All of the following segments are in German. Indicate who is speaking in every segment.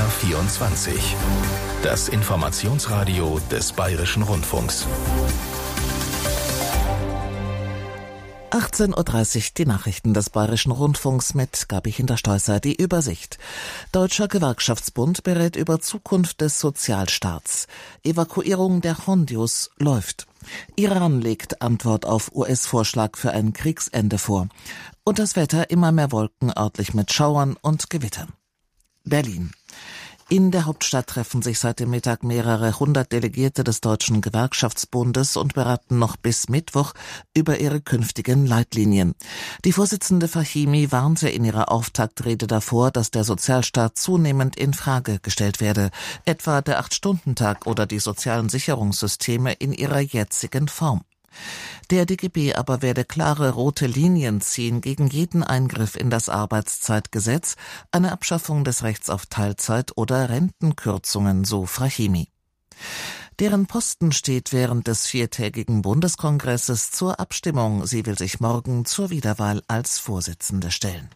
Speaker 1: BR24. Das Informationsradio des Bayerischen Rundfunks.
Speaker 2: 18:30 Uhr die Nachrichten des Bayerischen Rundfunks mit Gabi Hintersteußer. Die Übersicht. Deutscher Gewerkschaftsbund berät über Zukunft des Sozialstaats. Evakuierung der Hondius läuft. Iran legt Antwort auf US-Vorschlag für ein Kriegsende vor. Und das Wetter: immer mehr Wolken, örtlich mit Schauern und Gewittern. Berlin. In der Hauptstadt treffen sich seit dem Mittag mehrere hundert Delegierte des Deutschen Gewerkschaftsbundes und beraten noch bis Mittwoch über ihre künftigen Leitlinien. Die Vorsitzende Fahimi warnte in ihrer Auftaktrede davor, dass der Sozialstaat zunehmend in Frage gestellt werde, etwa der 8-Stunden-Tag oder die sozialen Sicherungssysteme in ihrer jetzigen Form. Der DGB aber werde klare rote Linien ziehen gegen jeden Eingriff in das Arbeitszeitgesetz, eine Abschaffung des Rechts auf Teilzeit oder Rentenkürzungen, so Fahimi. Deren Posten steht während des 4-tägigen Bundeskongresses zur Abstimmung. Sie will sich morgen zur Wiederwahl als Vorsitzende stellen.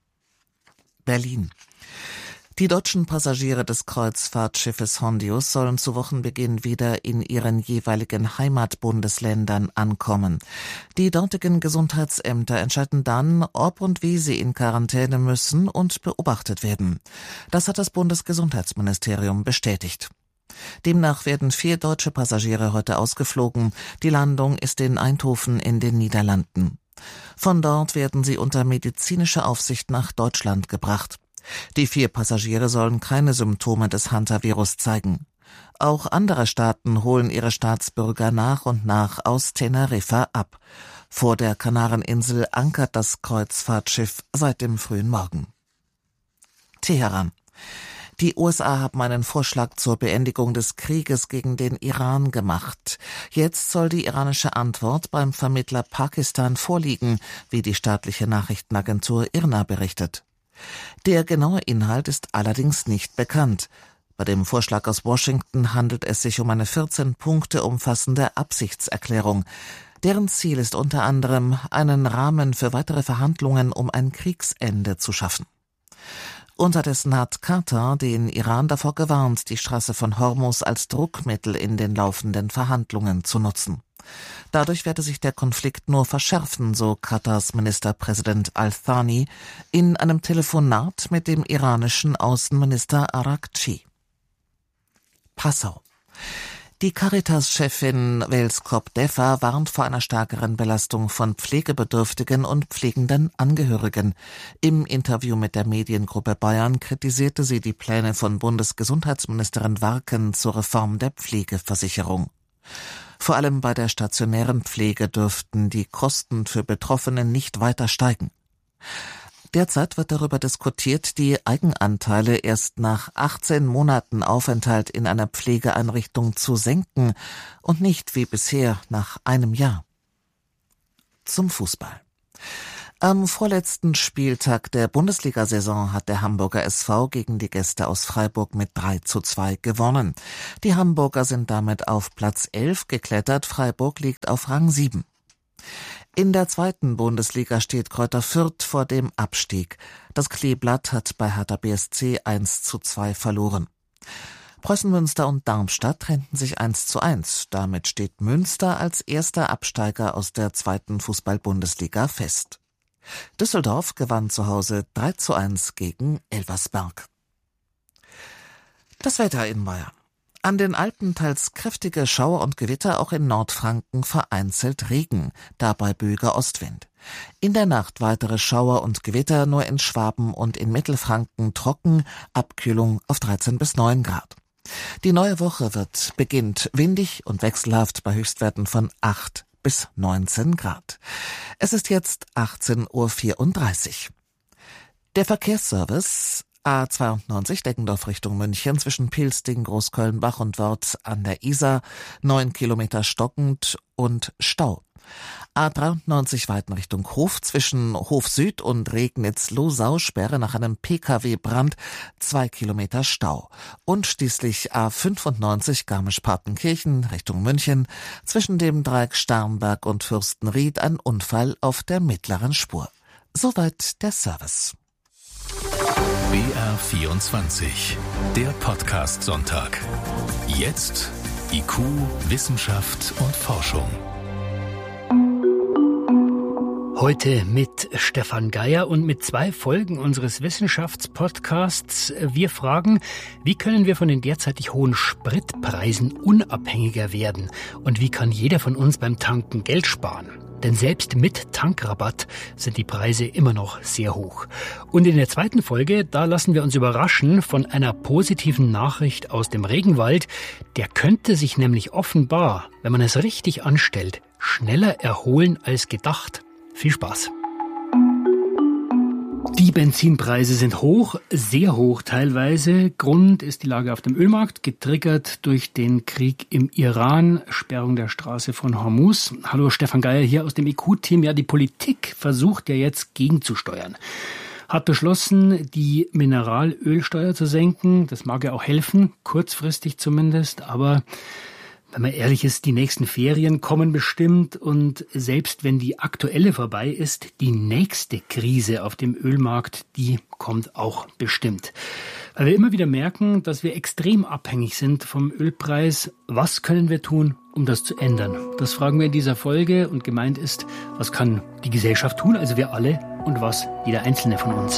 Speaker 2: Berlin. Die deutschen Passagiere des Kreuzfahrtschiffes Hondius sollen zu Wochenbeginn wieder in ihren jeweiligen Heimatbundesländern ankommen. Die dortigen Gesundheitsämter entscheiden dann, ob und wie sie in Quarantäne müssen und beobachtet werden. Das hat das Bundesgesundheitsministerium bestätigt. Demnach werden 4 deutsche Passagiere heute ausgeflogen. Die Landung ist in Eindhoven in den Niederlanden. Von dort werden sie unter medizinischer Aufsicht nach Deutschland gebracht. Die 4 Passagiere sollen keine Symptome des Hantavirus zeigen. Auch andere Staaten holen ihre Staatsbürger nach und nach aus Teneriffa ab. Vor der Kanareninsel ankert das Kreuzfahrtschiff seit dem frühen Morgen. Teheran. Die USA haben einen Vorschlag zur Beendigung des Krieges gegen den Iran gemacht. Jetzt soll die iranische Antwort beim Vermittler Pakistan vorliegen, wie die staatliche Nachrichtenagentur IRNA berichtet. Der genaue Inhalt ist allerdings nicht bekannt. Bei dem Vorschlag aus Washington handelt es sich um eine 14 Punkte umfassende Absichtserklärung. Deren Ziel ist unter anderem, einen Rahmen für weitere Verhandlungen um ein Kriegsende zu schaffen. Unterdessen hat Katar den Iran davor gewarnt, die Straße von Hormuz als Druckmittel in den laufenden Verhandlungen zu nutzen. Dadurch werde sich der Konflikt nur verschärfen, so Katars Ministerpräsident Al-Thani in einem Telefonat mit dem iranischen Außenminister Araghchi. Passau. Die Caritas-Chefin Welskop Deffer warnt vor einer stärkeren Belastung von pflegebedürftigen und pflegenden Angehörigen. Im Interview mit der Mediengruppe Bayern kritisierte sie die Pläne von Bundesgesundheitsministerin Warken zur Reform der Pflegeversicherung. Vor allem bei der stationären Pflege dürften die Kosten für Betroffene nicht weiter steigen. Derzeit wird darüber diskutiert, die Eigenanteile erst nach 18 Monaten Aufenthalt in einer Pflegeeinrichtung zu senken und nicht wie bisher nach einem Jahr. Zum Fußball. Am vorletzten Spieltag der Bundesliga-Saison hat der Hamburger SV gegen die Gäste aus Freiburg mit 3:2 gewonnen. Die Hamburger sind damit auf Platz 11 geklettert, Freiburg liegt auf Rang 7. In der 2. Bundesliga steht Greuther Fürth vor dem Abstieg. Das Kleeblatt hat bei Hertha BSC 1:2 verloren. Preußen Münster und Darmstadt trennten sich 1:1. Damit steht Münster als erster Absteiger aus der 2. Fußball-Bundesliga fest. Düsseldorf gewann zu Hause 3:1 gegen Elversberg. Das Wetter in Bayern. An den Alpen teils kräftige Schauer und Gewitter, auch in Nordfranken vereinzelt Regen, dabei böiger Ostwind. In der Nacht weitere Schauer und Gewitter, nur in Schwaben und in Mittelfranken trocken, Abkühlung auf 13 bis 9 Grad. Die neue Woche beginnt windig und wechselhaft bei Höchstwerten von 8 bis 19 Grad. Es ist jetzt 18:34 Uhr. Der Verkehrsservice A92 Deggendorf Richtung München zwischen Pilsting, Großkölnbach und Wörth an der Isar, 9 Kilometer stockend und Stau. A93 Weiten Richtung Hof zwischen Hof Süd und Regnitz-Losau, Sperre nach einem Pkw-Brand, 2 Kilometer Stau. Und schließlich A95 Garmisch-Partenkirchen Richtung München, zwischen dem Dreieck Starnberg und Fürstenried ein Unfall auf der mittleren Spur. Soweit der Service.
Speaker 1: BR BR24, der Podcast-Sonntag. Jetzt IQ, Wissenschaft und Forschung.
Speaker 3: Heute mit Stefan Geier und mit 2 Folgen unseres Wissenschaftspodcasts. Wir fragen, wie können wir von den derzeitig hohen Spritpreisen unabhängiger werden? Und wie kann jeder von uns beim Tanken Geld sparen? Denn selbst mit Tankrabatt sind die Preise immer noch sehr hoch. Und in der 2. Folge, da lassen wir uns überraschen von einer positiven Nachricht aus dem Regenwald. Der könnte sich nämlich offenbar, wenn man es richtig anstellt, schneller erholen als gedacht. Viel Spaß. Die Benzinpreise sind hoch, sehr hoch teilweise. Grund ist die Lage auf dem Ölmarkt, getriggert durch den Krieg im Iran, Sperrung der Straße von Hormuz. Hallo, Stefan Geier hier aus dem IQ-Team. Ja, die Politik versucht ja jetzt gegenzusteuern. Hat beschlossen, die Mineralölsteuer zu senken. Das mag ja auch helfen, kurzfristig zumindest, aber wenn man ehrlich ist, die nächsten Ferien kommen bestimmt und selbst wenn die aktuelle vorbei ist, die nächste Krise auf dem Ölmarkt, die kommt auch bestimmt. Weil wir immer wieder merken, dass wir extrem abhängig sind vom Ölpreis. Was können wir tun, um das zu ändern? Das fragen wir in dieser Folge und gemeint ist, was kann die Gesellschaft tun, also wir alle, und was jeder Einzelne von uns.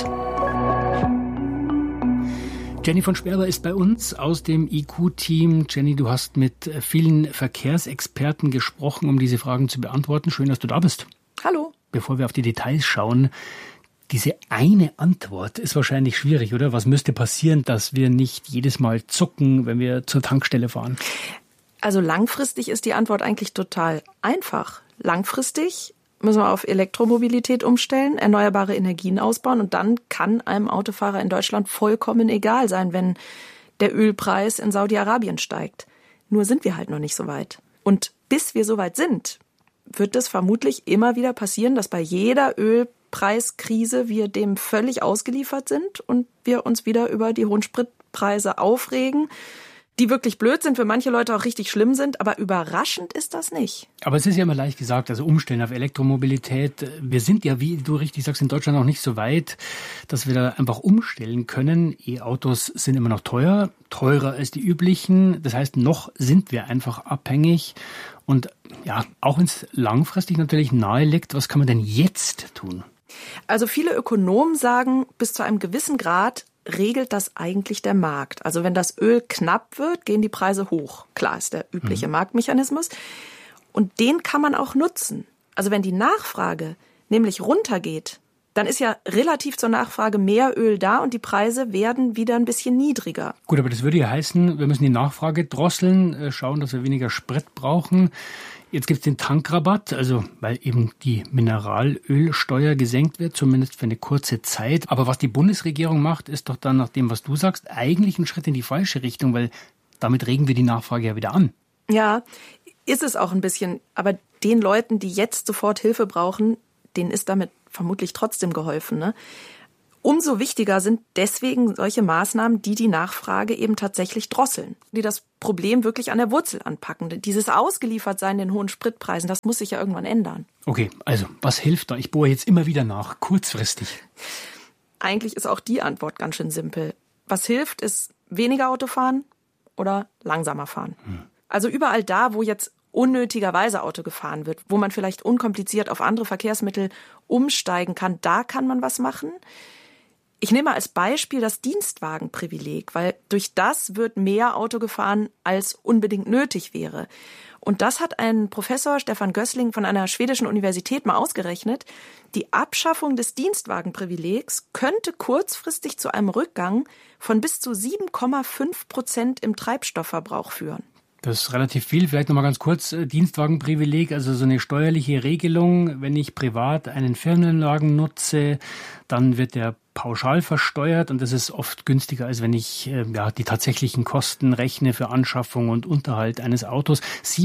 Speaker 3: Jenny von Sperber ist bei uns aus dem IQ-Team. Jenny, du hast mit vielen Verkehrsexperten gesprochen, um diese Fragen zu beantworten. Schön, dass du da bist.
Speaker 4: Hallo.
Speaker 3: Bevor wir auf die Details schauen, diese eine Antwort ist wahrscheinlich schwierig, oder? Was müsste passieren, dass wir nicht jedes Mal zucken, wenn wir zur Tankstelle fahren?
Speaker 4: Also langfristig ist die Antwort eigentlich total einfach. Langfristig müssen wir auf Elektromobilität umstellen, erneuerbare Energien ausbauen und dann kann einem Autofahrer in Deutschland vollkommen egal sein, wenn der Ölpreis in Saudi-Arabien steigt. Nur sind wir halt noch nicht so weit. Und bis wir so weit sind, wird es vermutlich immer wieder passieren, dass bei jeder Ölpreiskrise wir dem völlig ausgeliefert sind und wir uns wieder über die hohen Spritpreise aufregen, die wirklich blöd sind, für manche Leute auch richtig schlimm sind, aber überraschend ist das nicht.
Speaker 3: Aber es ist ja immer leicht gesagt, also umstellen auf Elektromobilität. Wir sind ja, wie du richtig sagst, in Deutschland noch nicht so weit, dass wir da einfach umstellen können. E-Autos sind immer noch teuer, teurer als die üblichen. Das heißt, noch sind wir einfach abhängig. Und ja, auch wenn es langfristig natürlich nahe liegt, was kann man denn jetzt tun?
Speaker 4: Also viele Ökonomen sagen, bis zu einem gewissen Grad regelt das eigentlich der Markt. Also wenn das Öl knapp wird, gehen die Preise hoch. Klar, ist der übliche Marktmechanismus. Und den kann man auch nutzen. Also wenn die Nachfrage nämlich runtergeht, dann ist ja relativ zur Nachfrage mehr Öl da und die Preise werden wieder ein bisschen niedriger.
Speaker 3: Gut, aber das würde ja heißen, wir müssen die Nachfrage drosseln, schauen, dass wir weniger Sprit brauchen. Jetzt gibt es den Tankrabatt, also weil eben die Mineralölsteuer gesenkt wird, zumindest für eine kurze Zeit. Aber was die Bundesregierung macht, ist doch dann nach dem, was du sagst, eigentlich ein Schritt in die falsche Richtung, weil damit regen wir die Nachfrage ja wieder an.
Speaker 4: Ja, ist es auch ein bisschen. Aber den Leuten, die jetzt sofort Hilfe brauchen, denen ist damit vermutlich trotzdem geholfen, ne? Umso wichtiger sind deswegen solche Maßnahmen, die die Nachfrage eben tatsächlich drosseln, die das Problem wirklich an der Wurzel anpacken. Dieses Ausgeliefertsein den hohen Spritpreisen, das muss sich ja irgendwann ändern.
Speaker 3: Okay, also was hilft da? Ich bohre jetzt immer wieder nach, kurzfristig.
Speaker 4: Eigentlich ist auch die Antwort ganz schön simpel. Was hilft, ist weniger Auto fahren oder langsamer fahren. Also überall da, wo jetzt unnötigerweise Auto gefahren wird, wo man vielleicht unkompliziert auf andere Verkehrsmittel umsteigen kann, da kann man was machen. Ich nehme als Beispiel das Dienstwagenprivileg, weil durch das wird mehr Auto gefahren, als unbedingt nötig wäre. Und das hat ein Professor, Stefan Gößling, von einer schwedischen Universität mal ausgerechnet. Die Abschaffung des Dienstwagenprivilegs könnte kurzfristig zu einem Rückgang von bis zu 7,5% im Treibstoffverbrauch führen.
Speaker 3: Das ist relativ viel. Vielleicht noch mal ganz kurz, Dienstwagenprivileg, also so eine steuerliche Regelung. Wenn ich privat einen Firmenwagen nutze, dann wird der pauschal versteuert und das ist oft günstiger, als wenn ich die tatsächlichen Kosten rechne für Anschaffung und Unterhalt eines Autos.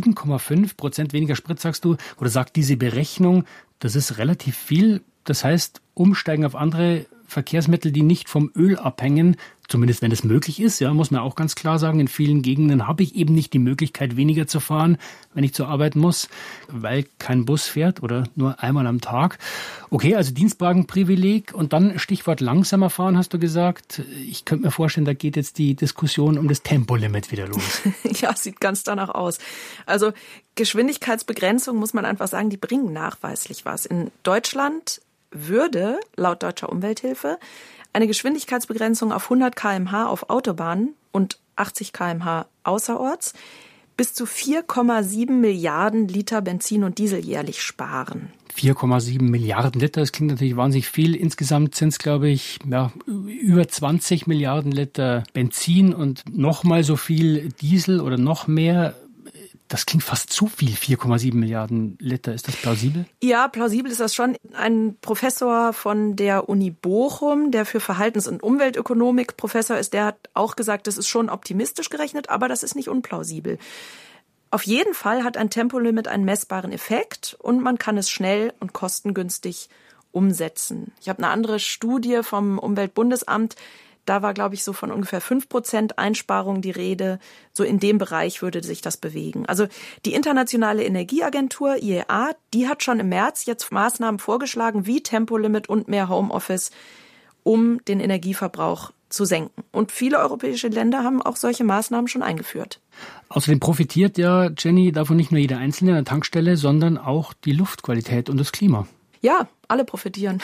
Speaker 3: 7,5% weniger Sprit, sagst du, oder sagt diese Berechnung, das ist relativ viel. Das heißt, umsteigen auf andere Verkehrsmittel, die nicht vom Öl abhängen, zumindest wenn es möglich ist, ja, muss man auch ganz klar sagen, in vielen Gegenden habe ich eben nicht die Möglichkeit, weniger zu fahren, wenn ich zur Arbeit muss, weil kein Bus fährt oder nur einmal am Tag. Okay, also Dienstwagenprivileg und dann Stichwort langsamer fahren, hast du gesagt. Ich könnte mir vorstellen, da geht jetzt die Diskussion um das Tempolimit wieder los.
Speaker 4: Ja, sieht ganz danach aus. Also Geschwindigkeitsbegrenzung, muss man einfach sagen, die bringen nachweislich was. In Deutschland würde, laut Deutscher Umwelthilfe, eine Geschwindigkeitsbegrenzung auf 100 km/h auf Autobahnen und 80 km/h außerorts bis zu 4,7 Milliarden Liter Benzin und Diesel jährlich sparen.
Speaker 3: 4,7 Milliarden Liter, das klingt natürlich wahnsinnig viel. Insgesamt sind es, glaube ich, über 20 Milliarden Liter Benzin und nochmal so viel Diesel oder noch mehr. Das klingt fast zu viel, 4,7 Milliarden Liter. Ist das plausibel?
Speaker 4: Ja, plausibel ist das schon. Ein Professor von der Uni Bochum, der für Verhaltens- und Umweltökonomik Professor ist, der hat auch gesagt, das ist schon optimistisch gerechnet, aber das ist nicht unplausibel. Auf jeden Fall hat ein Tempolimit einen messbaren Effekt und man kann es schnell und kostengünstig umsetzen. Ich habe eine andere Studie vom Umweltbundesamt. Da war, glaube ich, so von ungefähr 5% Einsparung die Rede. So in dem Bereich würde sich das bewegen. Also die Internationale Energieagentur, IEA, die hat schon im März jetzt Maßnahmen vorgeschlagen, wie Tempolimit und mehr Homeoffice, um den Energieverbrauch zu senken. Und viele europäische Länder haben auch solche Maßnahmen schon eingeführt.
Speaker 3: Außerdem profitiert ja, Jenny, davon nicht nur jeder Einzelne an der Tankstelle, sondern auch die Luftqualität und das Klima.
Speaker 4: Ja, alle profitieren.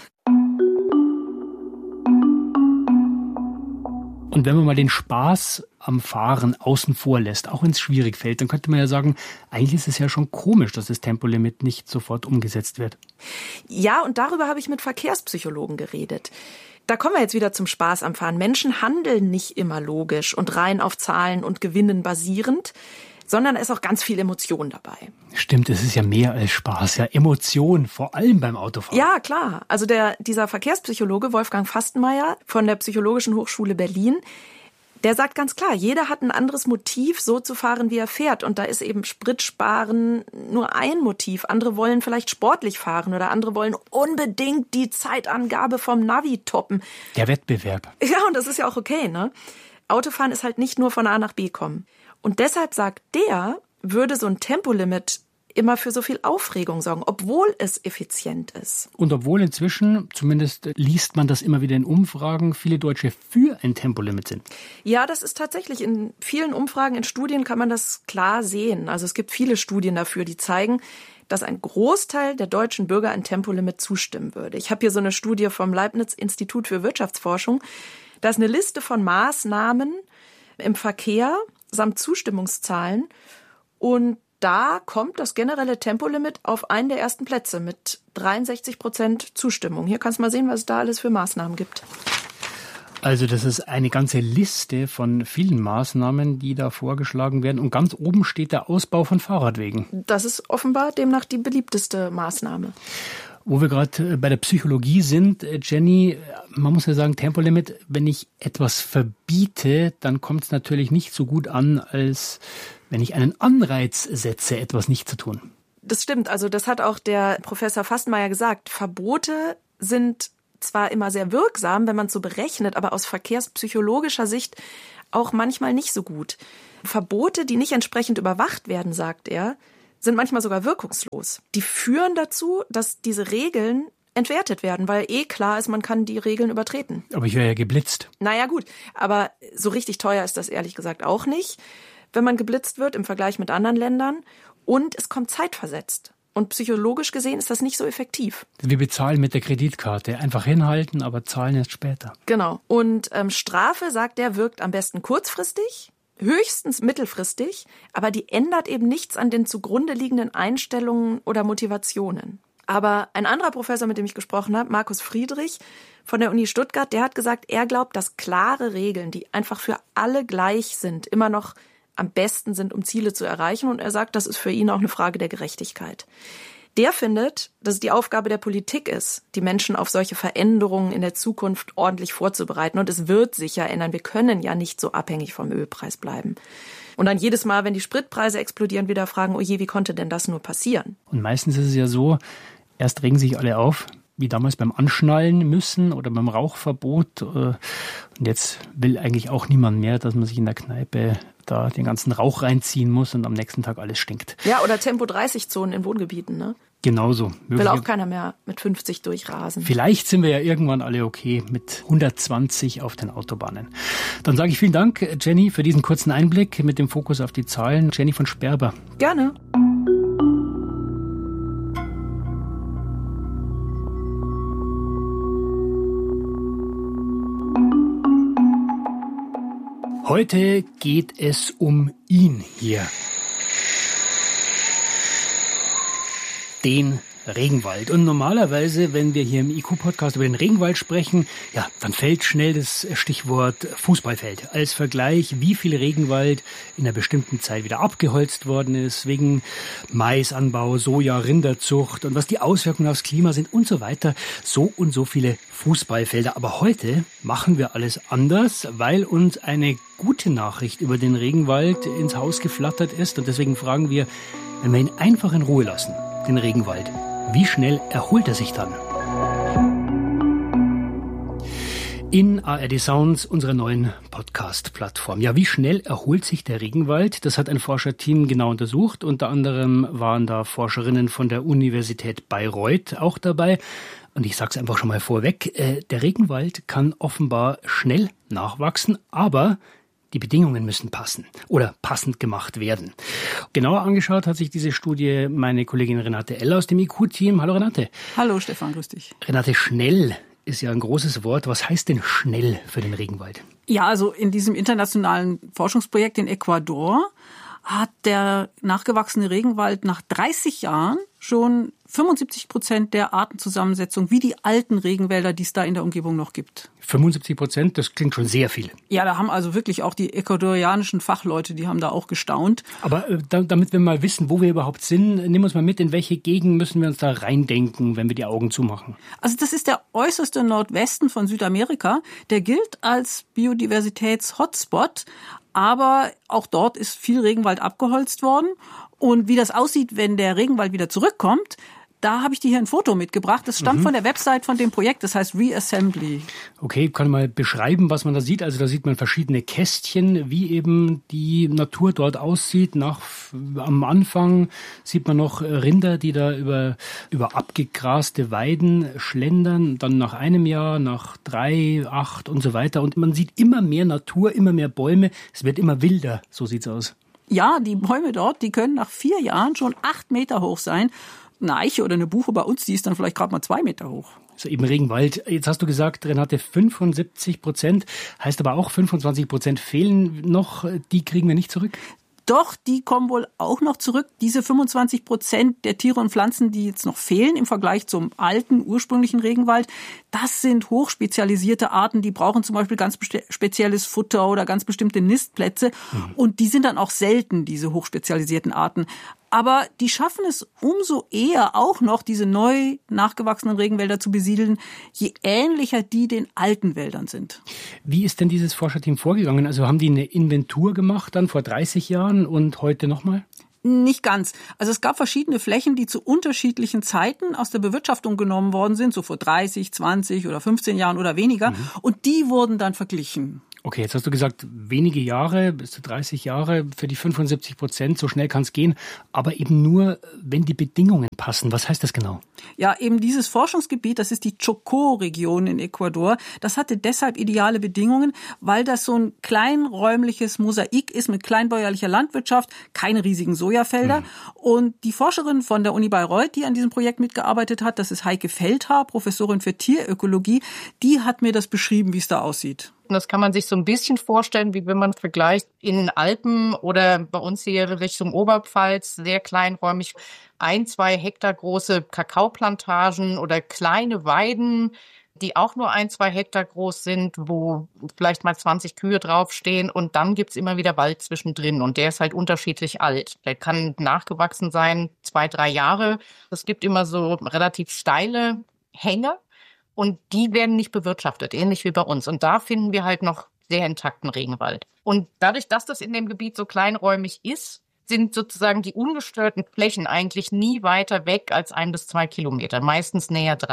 Speaker 3: Und wenn man mal den Spaß am Fahren außen vor lässt, auch wenn es schwierig fällt, dann könnte man ja sagen, eigentlich ist es ja schon komisch, dass das Tempolimit nicht sofort umgesetzt wird.
Speaker 4: Ja, und darüber habe ich mit Verkehrspsychologen geredet. Da kommen wir jetzt wieder zum Spaß am Fahren. Menschen handeln nicht immer logisch und rein auf Zahlen und Gewinnen basierend, sondern es ist auch ganz viel Emotion dabei.
Speaker 3: Stimmt, es ist ja mehr als Spaß, ja Emotion, vor allem beim Autofahren.
Speaker 4: Ja, klar. Also dieser Verkehrspsychologe Wolfgang Fastenmeier von der Psychologischen Hochschule Berlin, der sagt ganz klar, jeder hat ein anderes Motiv, so zu fahren, wie er fährt. Und da ist eben Spritsparen nur ein Motiv. Andere wollen vielleicht sportlich fahren oder andere wollen unbedingt die Zeitangabe vom Navi toppen.
Speaker 3: Der Wettbewerb.
Speaker 4: Ja, und das ist ja auch okay, ne? Autofahren ist halt nicht nur von A nach B kommen. Und deshalb sagt der, würde so ein Tempolimit immer für so viel Aufregung sorgen, obwohl es effizient ist.
Speaker 3: Und obwohl inzwischen, zumindest liest man das immer wieder in Umfragen, viele Deutsche für ein Tempolimit sind.
Speaker 4: Ja, das ist tatsächlich in vielen Umfragen, in Studien kann man das klar sehen. Also es gibt viele Studien dafür, die zeigen, dass ein Großteil der deutschen Bürger ein Tempolimit zustimmen würde. Ich habe hier so eine Studie vom Leibniz-Institut für Wirtschaftsforschung. Da ist eine Liste von Maßnahmen im Verkehr samt Zustimmungszahlen. Und da kommt das generelle Tempolimit auf einen der ersten Plätze mit 63% Zustimmung. Hier kannst du mal sehen, was es da alles für Maßnahmen gibt.
Speaker 3: Also das ist eine ganze Liste von vielen Maßnahmen, die da vorgeschlagen werden. Und ganz oben steht der Ausbau von Fahrradwegen.
Speaker 4: Das ist offenbar demnach die beliebteste Maßnahme.
Speaker 3: Wo wir gerade bei der Psychologie sind, Jenny, man muss ja sagen, Tempolimit, wenn ich etwas verbiete, dann kommt es natürlich nicht so gut an, als wenn ich einen Anreiz setze, etwas nicht zu tun.
Speaker 4: Das stimmt, also das hat auch der Professor Fastenmeier gesagt. Verbote sind zwar immer sehr wirksam, wenn man es so berechnet, aber aus verkehrspsychologischer Sicht auch manchmal nicht so gut. Verbote, die nicht entsprechend überwacht werden, sagt er, sind manchmal sogar wirkungslos. Die führen dazu, dass diese Regeln entwertet werden, weil klar ist, man kann die Regeln übertreten.
Speaker 3: Aber ich wäre ja geblitzt.
Speaker 4: Naja gut, aber so richtig teuer ist das ehrlich gesagt auch nicht, wenn man geblitzt wird im Vergleich mit anderen Ländern. Und es kommt zeitversetzt. Und psychologisch gesehen ist das nicht so effektiv.
Speaker 3: Wir bezahlen mit der Kreditkarte. Einfach hinhalten, aber zahlen erst später.
Speaker 4: Genau. Und Strafe, sagt er, wirkt am besten kurzfristig, höchstens mittelfristig, aber die ändert eben nichts an den zugrunde liegenden Einstellungen oder Motivationen. Aber ein anderer Professor, mit dem ich gesprochen habe, Markus Friedrich von der Uni Stuttgart, der hat gesagt, er glaubt, dass klare Regeln, die einfach für alle gleich sind, immer noch am besten sind, um Ziele zu erreichen. Und er sagt, das ist für ihn auch eine Frage der Gerechtigkeit. Der findet, dass es die Aufgabe der Politik ist, die Menschen auf solche Veränderungen in der Zukunft ordentlich vorzubereiten. Und es wird sich ja ändern. Wir können ja nicht so abhängig vom Ölpreis bleiben. Und dann jedes Mal, wenn die Spritpreise explodieren, wieder fragen, oh je, wie konnte denn das nur passieren?
Speaker 3: Und meistens ist es ja so, erst regen sich alle auf, wie damals beim Anschnallen müssen oder beim Rauchverbot. Und jetzt will eigentlich auch niemand mehr, dass man sich in der Kneipe da den ganzen Rauch reinziehen muss und am nächsten Tag alles stinkt.
Speaker 4: Ja, oder Tempo-30-Zonen in Wohngebieten, ne?
Speaker 3: Genauso.
Speaker 4: Will auch keiner mehr mit 50 durchrasen.
Speaker 3: Vielleicht sind wir ja irgendwann alle okay mit 120 auf den Autobahnen. Dann sage ich vielen Dank, Jenny, für diesen kurzen Einblick mit dem Fokus auf die Zahlen. Jenny von Sperber.
Speaker 4: Gerne.
Speaker 3: Heute geht es um ihn hier. Den Regenwald. Und normalerweise, wenn wir hier im IQ-Podcast über den Regenwald sprechen, ja, dann fällt schnell das Stichwort Fußballfeld. Als Vergleich, wie viel Regenwald in einer bestimmten Zeit wieder abgeholzt worden ist, wegen Maisanbau, Soja, Rinderzucht und was die Auswirkungen aufs Klima sind und so weiter. So und so viele Fußballfelder. Aber heute machen wir alles anders, weil uns eine gute Nachricht über den Regenwald ins Haus geflattert ist. Und deswegen fragen wir, wenn wir ihn einfach in Ruhe lassen, den Regenwald, wie schnell erholt er sich dann? In ARD Sounds, unserer neuen Podcast-Plattform. Ja, wie schnell erholt sich der Regenwald? Das hat ein Forscherteam genau untersucht. Unter anderem waren da Forscherinnen von der Universität Bayreuth auch dabei. Und ich sage es einfach schon mal vorweg, der Regenwald kann offenbar schnell nachwachsen, aber die Bedingungen müssen passen oder passend gemacht werden. Genauer angeschaut hat sich diese Studie meine Kollegin Renate Eller aus dem IQ-Team. Hallo Renate.
Speaker 5: Hallo Stefan, grüß dich.
Speaker 3: Renate, schnell ist ja ein großes Wort. Was heißt denn schnell für den Regenwald?
Speaker 5: Ja, also in diesem internationalen Forschungsprojekt in Ecuador hat der nachgewachsene Regenwald nach 30 Jahren schon 75% der Artenzusammensetzung wie die alten Regenwälder, die es da in der Umgebung noch gibt.
Speaker 3: 75%, das klingt schon sehr viel.
Speaker 5: Ja, da haben also wirklich auch die ecuadorianischen Fachleute, die haben da auch gestaunt.
Speaker 3: Aber damit wir mal wissen, wo wir überhaupt sind, nimm uns mal mit, in welche Gegend müssen wir uns da reindenken, wenn wir die Augen zumachen?
Speaker 5: Also das ist der äußerste Nordwesten von Südamerika. Der gilt als Biodiversitäts-Hotspot. Aber auch dort ist viel Regenwald abgeholzt worden. Und wie das aussieht, wenn der Regenwald wieder zurückkommt, da habe ich dir hier ein Foto mitgebracht. Das stammt von der Website von dem Projekt, das heißt Reassembly.
Speaker 3: Okay, kann ich mal beschreiben, was man da sieht? Also da sieht man verschiedene Kästchen, wie eben die Natur dort aussieht. Am Anfang sieht man noch Rinder, die da über abgegraste Weiden schlendern. Dann nach einem Jahr, nach 3, 8 und so weiter. Und man sieht immer mehr Natur, immer mehr Bäume. Es wird immer wilder, so sieht's aus.
Speaker 5: Ja, die Bäume dort, die können nach 4 Jahren schon 8 Meter hoch sein. Eine Eiche oder eine Buche bei uns, die ist dann vielleicht gerade mal 2 Meter hoch.
Speaker 3: So eben Regenwald. Jetzt hast du gesagt, Renate, 75%, heißt aber auch 25% fehlen noch, die kriegen wir nicht zurück?
Speaker 5: Doch, die kommen wohl auch noch zurück. Diese 25% der Tiere und Pflanzen, die jetzt noch fehlen im Vergleich zum alten, ursprünglichen Regenwald, das sind hochspezialisierte Arten, die brauchen zum Beispiel ganz spezielles Futter oder ganz bestimmte Nistplätze. Und die sind dann auch selten, diese hochspezialisierten Arten. Aber die schaffen es umso eher auch noch, diese neu nachgewachsenen Regenwälder zu besiedeln, je ähnlicher die den alten Wäldern sind.
Speaker 3: Wie ist denn dieses Forscherteam vorgegangen? Also haben die eine Inventur gemacht dann vor 30 Jahren und heute nochmal?
Speaker 5: Nicht ganz. Also es gab verschiedene Flächen, die zu unterschiedlichen Zeiten aus der Bewirtschaftung genommen worden sind, so vor 30, 20 oder 15 Jahren oder weniger. Und die wurden dann verglichen.
Speaker 3: Okay, jetzt hast du gesagt, wenige Jahre, bis zu 30 Jahre für die 75%, so schnell kann es gehen, aber eben nur, wenn die Bedingungen passen. Was heißt das genau?
Speaker 5: Ja, eben dieses Forschungsgebiet, das ist die Chocó-Region in Ecuador, das hatte deshalb ideale Bedingungen, weil das so ein kleinräumliches Mosaik ist mit kleinbäuerlicher Landwirtschaft, keine riesigen Sojafelder. Und die Forscherin von der Uni Bayreuth, die an diesem Projekt mitgearbeitet hat, das ist Heike Feldhaar, Professorin für Tierökologie, die hat mir das beschrieben, wie es da aussieht.
Speaker 6: Und das kann man sich so ein bisschen vorstellen, wie wenn man vergleicht in den Alpen oder bei uns hier Richtung Oberpfalz, sehr kleinräumig, 1-2 Hektar große Kakaoplantagen oder kleine Weiden, die auch nur 1-2 Hektar groß sind, wo vielleicht mal 20 Kühe draufstehen und dann gibt's immer wieder Wald zwischendrin und der ist halt unterschiedlich alt. Der kann nachgewachsen sein, 2-3 Jahre. Es gibt immer so relativ steile Hänge. Und die werden nicht bewirtschaftet, ähnlich wie bei uns. Und da finden wir halt noch sehr intakten Regenwald. Und dadurch, dass das in dem Gebiet so kleinräumig ist, sind sozusagen die ungestörten Flächen eigentlich nie weiter weg als 1 bis 2 Kilometer, meistens näher dran.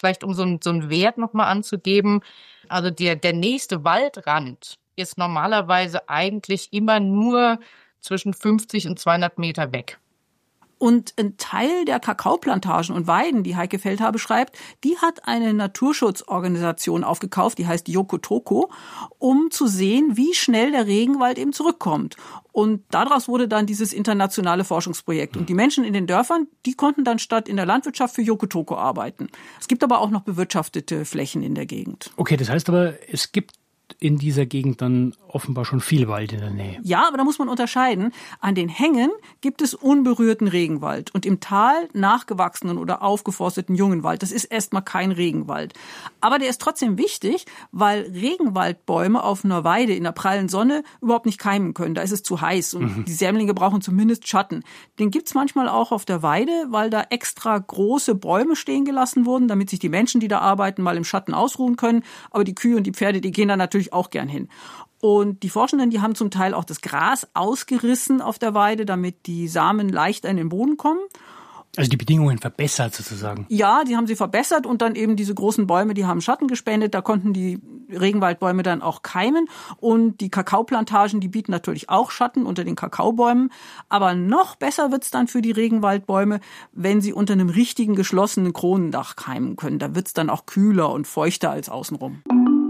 Speaker 6: vielleicht um so einen Wert nochmal anzugeben. Also der nächste Waldrand ist normalerweise eigentlich immer nur zwischen 50 und 200 Meter weg.
Speaker 5: Und ein Teil der Kakaoplantagen und Weiden, die Heike Feldhaar beschreibt, die hat eine Naturschutzorganisation aufgekauft, die heißt Yokotoko, um zu sehen, wie schnell der Regenwald eben zurückkommt. Und daraus wurde dann dieses internationale Forschungsprojekt. Und die Menschen in den Dörfern, die konnten dann statt in der Landwirtschaft für Yokotoko arbeiten. Es gibt aber auch noch bewirtschaftete Flächen in der Gegend.
Speaker 3: Okay, das heißt aber, es gibt in dieser Gegend dann offenbar schon viel Wald in der Nähe.
Speaker 5: Ja, aber da muss man unterscheiden. An den Hängen gibt es unberührten Regenwald und im Tal nachgewachsenen oder aufgeforsteten jungen Wald. Das ist erstmal kein Regenwald. Aber der ist trotzdem wichtig, weil Regenwaldbäume auf einer Weide in der prallen Sonne überhaupt nicht keimen können. Da ist es zu heiß und die Sämlinge brauchen zumindest Schatten. Den gibt's manchmal auch auf der Weide, weil da extra große Bäume stehen gelassen wurden, damit sich die Menschen, die da arbeiten, mal im Schatten ausruhen können. Aber die Kühe und die Pferde, die gehen da natürlich auch gern hin. Und die Forschenden, die haben zum Teil auch das Gras ausgerissen auf der Weide, damit die Samen leichter in den Boden kommen.
Speaker 3: Also die Bedingungen verbessert sozusagen.
Speaker 5: Ja, die haben sie verbessert und dann eben diese großen Bäume, die haben Schatten gespendet. Da konnten die Regenwaldbäume dann auch keimen. Und die Kakaoplantagen, die bieten natürlich auch Schatten unter den Kakaobäumen. Aber noch besser wird's dann für die Regenwaldbäume, wenn sie unter einem richtigen geschlossenen Kronendach keimen können. Da wird's dann auch kühler und feuchter als außenrum.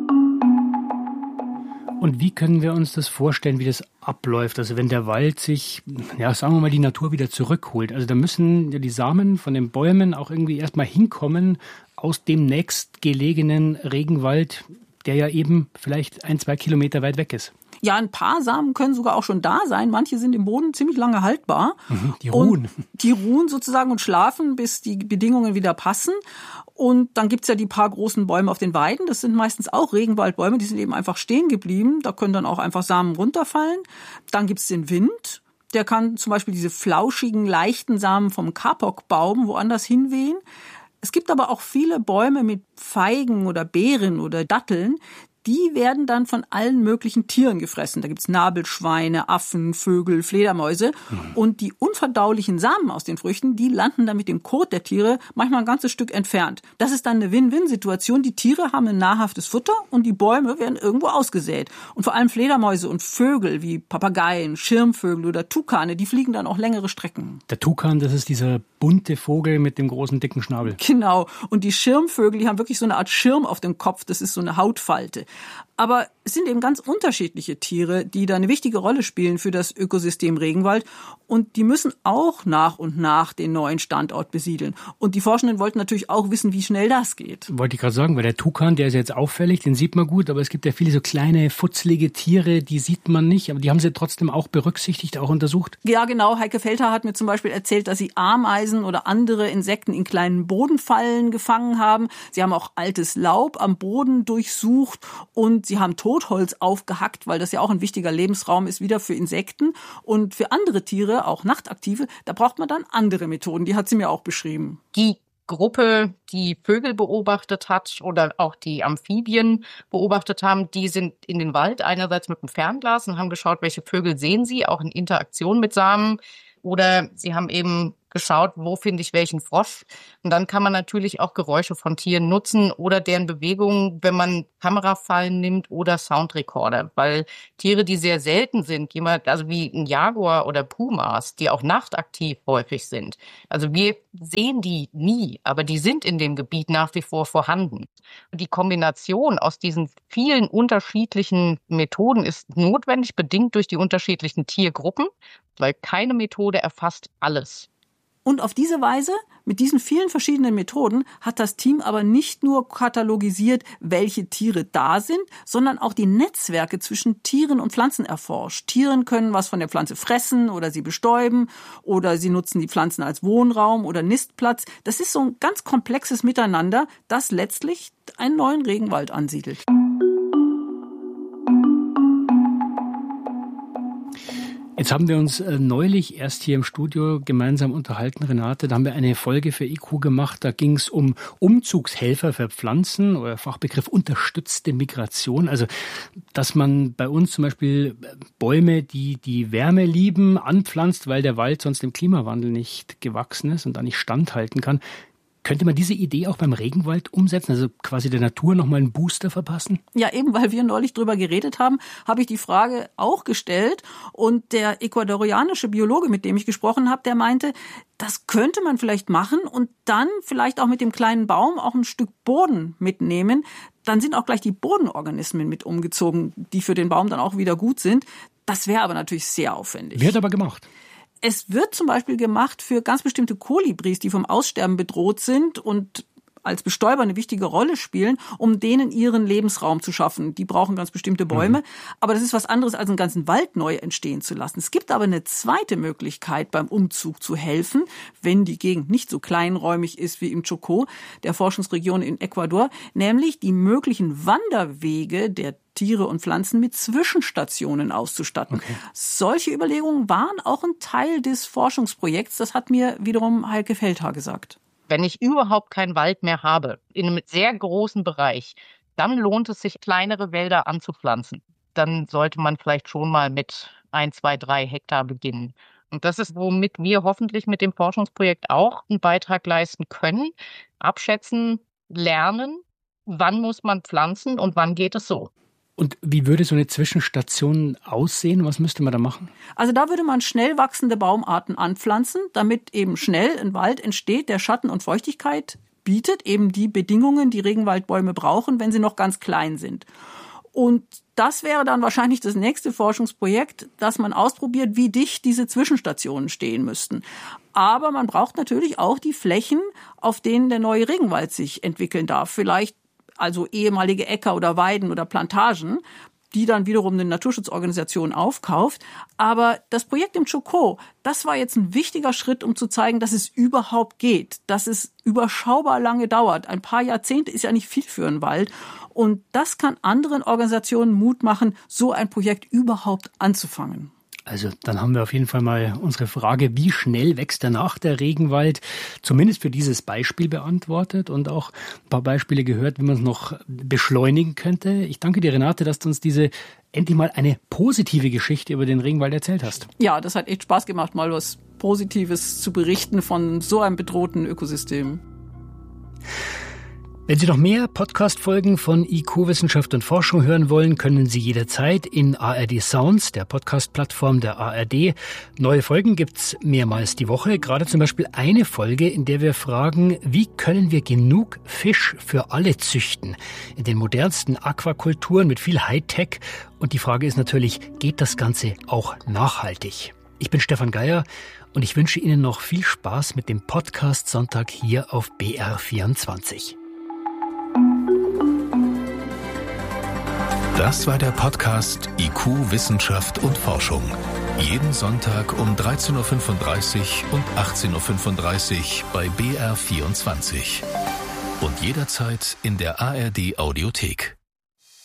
Speaker 3: Und wie können wir uns das vorstellen, wie das abläuft? Also wenn der Wald sich, ja, sagen wir mal, die Natur wieder zurückholt. Also da müssen ja die Samen von den Bäumen auch irgendwie erstmal hinkommen aus dem nächstgelegenen Regenwald, der ja eben vielleicht 1-2 Kilometer weit weg ist.
Speaker 5: Ja, ein paar Samen können sogar auch schon da sein. Manche sind im Boden ziemlich lange haltbar.
Speaker 3: Die ruhen.
Speaker 5: Und die ruhen sozusagen und schlafen, bis die Bedingungen wieder passen. Und dann gibt's ja die paar großen Bäume auf den Weiden. Das sind meistens auch Regenwaldbäume. Die sind eben einfach stehen geblieben. Da können dann auch einfach Samen runterfallen. Dann gibt's den Wind. Der kann zum Beispiel diese flauschigen, leichten Samen vom Kapokbaum woanders hinwehen. Es gibt aber auch viele Bäume mit Feigen oder Beeren oder Datteln. Die werden dann von allen möglichen Tieren gefressen. Da gibt's Nabelschweine, Affen, Vögel, Fledermäuse. Und die unverdaulichen Samen aus den Früchten, die landen dann mit dem Kot der Tiere manchmal ein ganzes Stück entfernt. Das ist dann eine Win-Win-Situation. Die Tiere haben ein nahrhaftes Futter und die Bäume werden irgendwo ausgesät. Und vor allem Fledermäuse und Vögel wie Papageien, Schirmvögel oder Tukane, die fliegen dann auch längere Strecken.
Speaker 3: Der Tukan, das ist dieser bunte Vogel mit dem großen, dicken Schnabel.
Speaker 5: Genau. Und die Schirmvögel, die haben wirklich so eine Art Schirm auf dem Kopf. Das ist so eine Hautfalte. Aber es sind eben ganz unterschiedliche Tiere, die da eine wichtige Rolle spielen für das Ökosystem Regenwald. Und die müssen auch nach und nach den neuen Standort besiedeln. Und die Forschenden wollten natürlich auch wissen, wie schnell das geht.
Speaker 3: Wollte ich gerade sagen, weil der Tukan, der ist jetzt auffällig, den sieht man gut, aber es gibt ja viele so kleine, futzlige Tiere, die sieht man nicht, aber die haben sie trotzdem auch berücksichtigt, auch untersucht.
Speaker 5: Ja, genau. Heike Feldhaar hat mir zum Beispiel erzählt, dass sie Ameisen oder andere Insekten in kleinen Bodenfallen gefangen haben. Sie haben auch altes Laub am Boden durchsucht und sie haben Totholz aufgehackt, weil das ja auch ein wichtiger Lebensraum ist, wieder für Insekten. Und für andere Tiere, auch Nachtaktive, da braucht man dann andere Methoden. Die hat sie mir auch beschrieben.
Speaker 6: Die Gruppe, die Vögel beobachtet hat oder auch die Amphibien beobachtet haben, die sind in den Wald einerseits mit dem Fernglas und haben geschaut, welche Vögel sehen sie, auch in Interaktion mit Samen. Oder sie haben eben geschaut, wo finde ich welchen Frosch. Und dann kann man natürlich auch Geräusche von Tieren nutzen oder deren Bewegungen, wenn man Kamerafallen nimmt oder Soundrecorder. Weil Tiere, die sehr selten sind, also wie ein Jaguar oder Pumas, die auch nachtaktiv häufig sind. Also wir sehen die nie, aber die sind in dem Gebiet nach wie vor vorhanden. Und die Kombination aus diesen vielen unterschiedlichen Methoden ist notwendig, bedingt durch die unterschiedlichen Tiergruppen, weil keine Methode erfasst alles.
Speaker 5: Und auf diese Weise, mit diesen vielen verschiedenen Methoden, hat das Team aber nicht nur katalogisiert, welche Tiere da sind, sondern auch die Netzwerke zwischen Tieren und Pflanzen erforscht. Tiere können was von der Pflanze fressen oder sie bestäuben oder sie nutzen die Pflanzen als Wohnraum oder Nistplatz. Das ist so ein ganz komplexes Miteinander, das letztlich einen neuen Regenwald ansiedelt.
Speaker 3: Jetzt haben wir uns neulich erst hier im Studio gemeinsam unterhalten, Renate. Da haben wir eine Folge für IQ gemacht. Da ging es um Umzugshelfer für Pflanzen oder Fachbegriff unterstützte Migration. Also, dass man bei uns zum Beispiel Bäume, die die Wärme lieben, anpflanzt, weil der Wald sonst dem Klimawandel nicht gewachsen ist und da nicht standhalten kann. Könnte man diese Idee auch beim Regenwald umsetzen, also quasi der Natur nochmal einen Booster verpassen?
Speaker 5: Ja, eben weil wir neulich drüber geredet haben, habe ich die Frage auch gestellt. Und der ecuadorianische Biologe, mit dem ich gesprochen habe, der meinte, das könnte man vielleicht machen und dann vielleicht auch mit dem kleinen Baum auch ein Stück Boden mitnehmen. Dann sind auch gleich die Bodenorganismen mit umgezogen, die für den Baum dann auch wieder gut sind. Das wäre aber natürlich sehr aufwendig.
Speaker 3: Wird aber gemacht.
Speaker 5: Es wird zum Beispiel gemacht für ganz bestimmte Kolibris, die vom Aussterben bedroht sind und als Bestäuber eine wichtige Rolle spielen, um denen ihren Lebensraum zu schaffen. Die brauchen ganz bestimmte Bäume. Aber das ist was anderes, als einen ganzen Wald neu entstehen zu lassen. Es gibt aber eine zweite Möglichkeit, beim Umzug zu helfen, wenn die Gegend nicht so kleinräumig ist wie im Chocó, der Forschungsregion in Ecuador, nämlich die möglichen Wanderwege der Tiere und Pflanzen mit Zwischenstationen auszustatten. Okay. Solche Überlegungen waren auch ein Teil des Forschungsprojekts. Das hat mir wiederum Heike Feldhaar gesagt.
Speaker 6: Wenn ich überhaupt keinen Wald mehr habe, in einem sehr großen Bereich, dann lohnt es sich, kleinere Wälder anzupflanzen. Dann sollte man vielleicht schon mal mit 1, 2, 3 Hektar beginnen. Und das ist, womit wir hoffentlich mit dem Forschungsprojekt auch einen Beitrag leisten können. Abschätzen, lernen, wann muss man pflanzen und wann geht es so.
Speaker 3: Und wie würde so eine Zwischenstation aussehen? Was müsste man da machen?
Speaker 5: Also da würde man schnell wachsende Baumarten anpflanzen, damit eben schnell ein Wald entsteht, der Schatten und Feuchtigkeit bietet, eben die Bedingungen, die Regenwaldbäume brauchen, wenn sie noch ganz klein sind. Und das wäre dann wahrscheinlich das nächste Forschungsprojekt, dass man ausprobiert, wie dicht diese Zwischenstationen stehen müssten. Aber man braucht natürlich auch die Flächen, auf denen der neue Regenwald sich entwickeln darf. Vielleicht also ehemalige Äcker oder Weiden oder Plantagen, die dann wiederum eine Naturschutzorganisation aufkauft. Aber das Projekt im Chocó, das war jetzt ein wichtiger Schritt, um zu zeigen, dass es überhaupt geht, dass es überschaubar lange dauert. Ein paar Jahrzehnte ist ja nicht viel für einen Wald. Und das kann anderen Organisationen Mut machen, so ein Projekt überhaupt anzufangen.
Speaker 3: Also dann haben wir auf jeden Fall mal unsere Frage, wie schnell wächst danach der Regenwald, zumindest für dieses Beispiel beantwortet und auch ein paar Beispiele gehört, wie man es noch beschleunigen könnte. Ich danke dir, Renate, dass du uns diese endlich mal eine positive Geschichte über den Regenwald erzählt hast.
Speaker 5: Ja, das hat echt Spaß gemacht, mal was Positives zu berichten von so einem bedrohten Ökosystem.
Speaker 3: Wenn Sie noch mehr Podcast-Folgen von IQ Wissenschaft und Forschung hören wollen, können Sie jederzeit in ARD Sounds, der Podcast-Plattform der ARD. Neue Folgen gibt's mehrmals die Woche. Gerade zum Beispiel eine Folge, in der wir fragen, wie können wir genug Fisch für alle züchten? In den modernsten Aquakulturen mit viel Hightech. Und die Frage ist natürlich, geht das Ganze auch nachhaltig? Ich bin Stefan Geier und ich wünsche Ihnen noch viel Spaß mit dem Podcast Sonntag hier auf BR24.
Speaker 1: Das war der Podcast IQ Wissenschaft und Forschung. Jeden Sonntag um 13.35 Uhr und 18.35 Uhr bei BR24. Und jederzeit in der ARD Audiothek.